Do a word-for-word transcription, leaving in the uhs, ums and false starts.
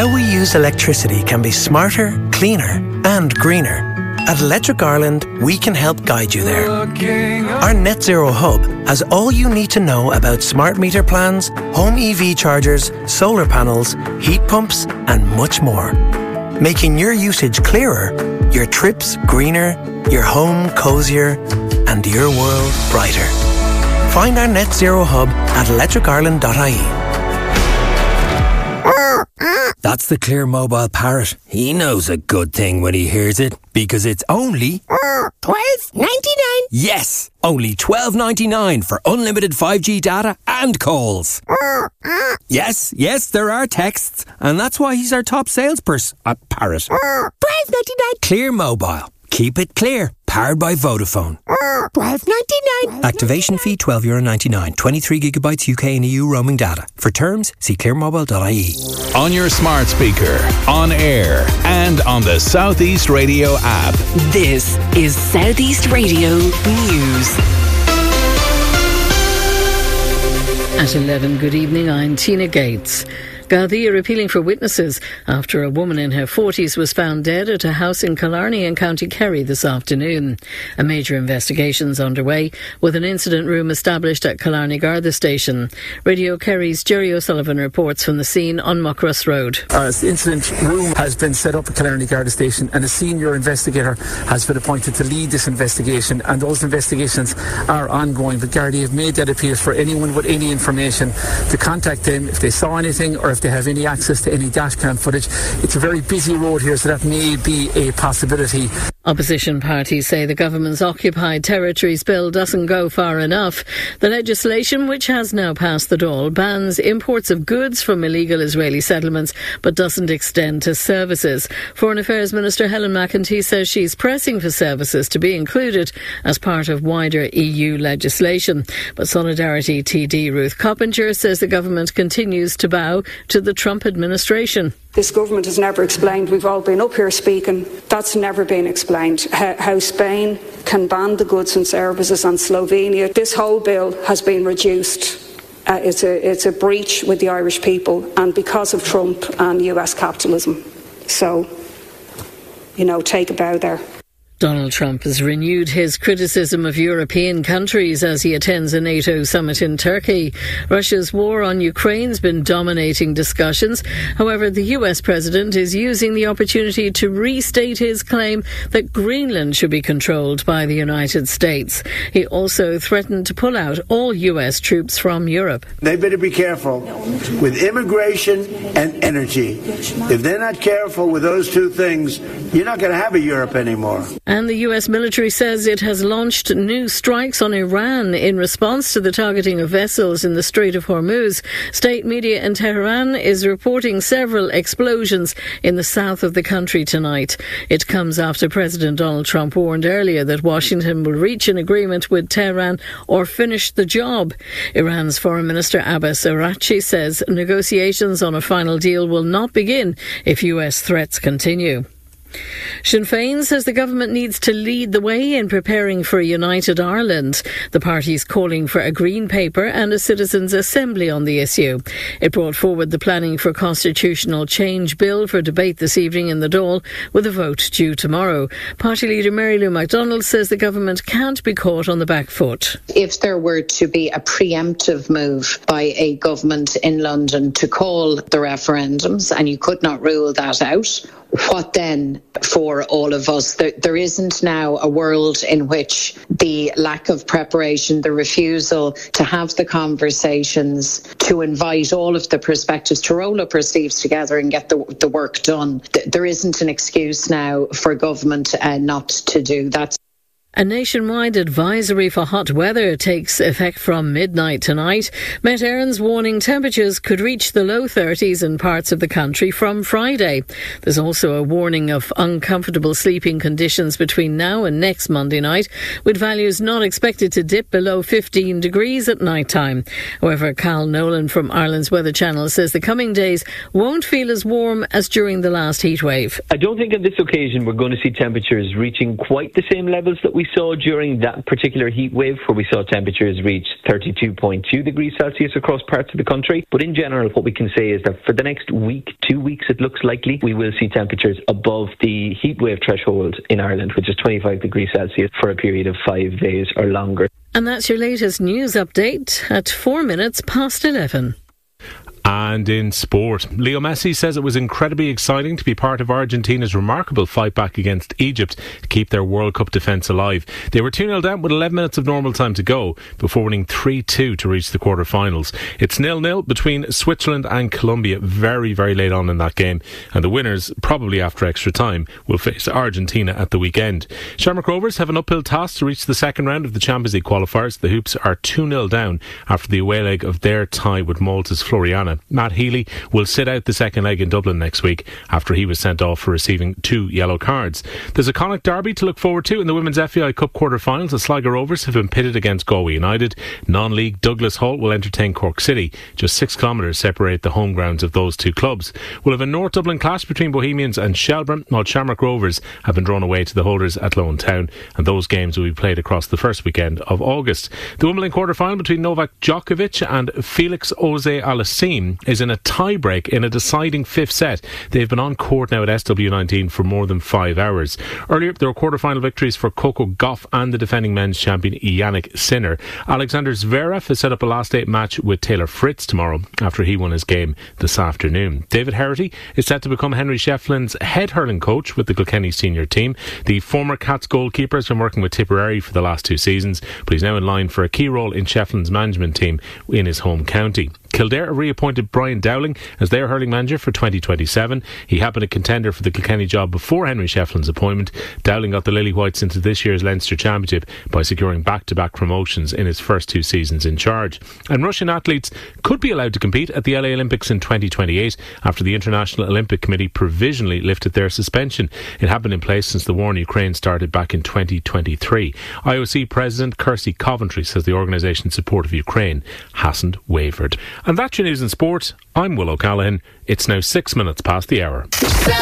How we use electricity can be smarter, cleaner and greener. At Electric Ireland, we can help guide you there. Our Net Zero Hub has all you need to know about smart meter plans, home E V chargers, solar panels, heat pumps and much more. Making your usage clearer, your trips greener, your home cosier and your world brighter. Find our Net Zero Hub at electric ireland dot I E. That's the Clear Mobile Parrot. He knows a good thing when he hears it, because it's only twelve ninety-nine. Yes, only twelve ninety-nine for unlimited five G data and calls. Yes, yes, there are texts, and that's why he's our top salesperson. A parrot. twelve ninety-nine. Clear Mobile. Keep it clear. Powered by Vodafone. twelve ninety-nine. Activation fee twelve euro ninety-nine. twenty-three gigabytes U K and E U roaming data. For terms, see clear mobile dot I E. On your smart speaker, on air, and on the Southeast Radio app. This is Southeast Radio News. At eleven, good evening, I'm Tina Gates. Gardaí are appealing for witnesses after a woman in her forties was found dead at a house in Killarney in County Kerry this afternoon. A major investigation is underway with an incident room established at Killarney Garda Station. Radio Kerry's Jerry O'Sullivan reports from the scene on Muckross Road. Uh, the incident room has been set up at Killarney Garda Station and a senior investigator has been appointed to lead this investigation, and those investigations are ongoing. But Gardaí have made that appeal for anyone with any information to contact them if they saw anything or if they have any access to any dashcam footage. It's a very busy road here, so that may be a possibility. Opposition parties say the government's Occupied Territories bill doesn't go far enough. The legislation, which has now passed the Dáil, bans imports of goods from illegal Israeli settlements but doesn't extend to services. Foreign Affairs Minister Helen McEntee says she's pressing for services to be included as part of wider E U legislation. But Solidarity T D Ruth Coppinger says the government continues to bow to the Trump administration. This government has never explained, we've all been up here speaking, that's never been explained, how, how Spain can ban the goods and services on Slovenia. This whole bill has been reduced. Uh, it's, a, it's a breach with the Irish people, and because of Trump and U S capitalism. So, you know, take a bow there. Donald Trump has renewed his criticism of European countries as he attends a NATO summit in Turkey. Russia's war on Ukraine's been dominating discussions. However, the U S president is using the opportunity to restate his claim that Greenland should be controlled by the United States. He also threatened to pull out all U S troops from Europe. They better be careful with immigration and energy. If they're not careful with those two things, you're not going to have a Europe anymore. And the U S military says it has launched new strikes on Iran in response to the targeting of vessels in the Strait of Hormuz. State media in Tehran is reporting several explosions in the south of the country tonight. It comes after President Donald Trump warned earlier that Washington will reach an agreement with Tehran or finish the job. Iran's Foreign Minister Abbas Araghchi says negotiations on a final deal will not begin if U S threats continue. Sinn Féin says the government needs to lead the way in preparing for a united Ireland. The party is calling for a green paper and a citizens' assembly on the issue. It brought forward the planning for constitutional change bill for debate this evening in the Dáil, with a vote due tomorrow. Party leader Mary Lou McDonald says the government can't be caught on the back foot. If there were to be a preemptive move by a government in London to call the referendums, and you could not rule that out, what then for all of us? There, there isn't now a world in which the lack of preparation, the refusal to have the conversations, to invite all of the perspectives, to roll up our sleeves together and get the, the work done. There isn't an excuse now for government uh, not to do that. A nationwide advisory for hot weather takes effect from midnight tonight. Met Éireann's warning temperatures could reach the low thirties in parts of the country from Friday. There's also a warning of uncomfortable sleeping conditions between now and next Monday night, with values not expected to dip below fifteen degrees at night time. However, Cal Nolan from Ireland's Weather Channel says the coming days won't feel as warm as during the last heatwave. I don't think on this occasion we're going to see temperatures reaching quite the same levels that we we saw during that particular heat wave, where we saw temperatures reach thirty-two point two degrees Celsius across parts of the country. But in general, what we can say is that for the next week, two weeks, it looks likely we will see temperatures above the heat wave threshold in Ireland, which is twenty-five degrees Celsius for a period of five days or longer. And that's your latest news update at four minutes past eleven. And in sport, Leo Messi says it was incredibly exciting to be part of Argentina's remarkable fight back against Egypt to keep their World Cup defence alive. They were two nil down with eleven minutes of normal time to go before winning three two to reach the quarter-finals. It's nil nil between Switzerland and Colombia very, very late on in that game, and the winners, probably after extra time, will face Argentina at the weekend. Shamrock Rovers have an uphill task to reach the second round of the Champions League qualifiers. The Hoops are two nil down after the away leg of their tie with Malta's Floriana. Matt Healy will sit out the second leg in Dublin next week after he was sent off for receiving two yellow cards. There's a Connacht derby to look forward to in the Women's F A I Cup quarter-finals. The Sligo Rovers have been pitted against Galway United. Non-league Douglas Hall will entertain Cork City. Just six kilometres separate the home grounds of those two clubs. We'll have a North Dublin clash between Bohemians and Shelbourne, while Shamrock Rovers have been drawn away to the holders at Lone Town, and those games will be played across the first weekend of August. The Wimbledon quarter-final between Novak Djokovic and Felix Auger-Aliassime is in a tie-break in a deciding fifth set. They've been on court now at S W nineteen for more than five hours. Earlier, there were quarter-final victories for Coco Gauff and the defending men's champion Yannick Sinner. Alexander Zverev has set up a last-eight match with Taylor Fritz tomorrow after he won his game this afternoon. David Herity is set to become Henry Shefflin's head hurling coach with the Kilkenny senior team. The former Cats goalkeeper has been working with Tipperary for the last two seasons, but he's now in line for a key role in Shefflin's management team in his home county. Kildare reappointed Brian Dowling as their hurling manager for twenty twenty-seven. He had been a contender for the Kilkenny job before Henry Shefflin's appointment. Dowling got the Lily Whites into this year's Leinster Championship by securing back-to-back promotions in his first two seasons in charge. And Russian athletes could be allowed to compete at the L A Olympics in twenty twenty-eight after the International Olympic Committee provisionally lifted their suspension. It had been in place since the war in Ukraine started back in twenty twenty-three. I O C President Kirsty Coventry says the organisation's support of Ukraine hasn't wavered. And that's your news in sport. I'm Will O'Callaghan. It's now six minutes past the hour.